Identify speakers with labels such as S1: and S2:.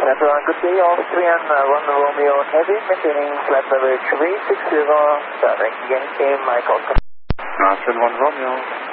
S1: Center 1, good day, Austrian 1 Romeo Heavy, maintaining flight level 360, starting again, came Michael.
S2: Austrian 1 Romeo.